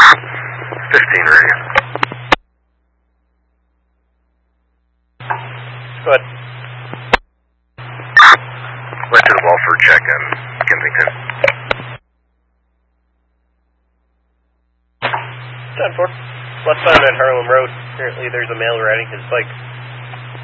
15 radio. Go ahead. Went to the Walford check in Kensington. 10-4. Westbound on Harlem Road. Apparently there's a male riding his bike.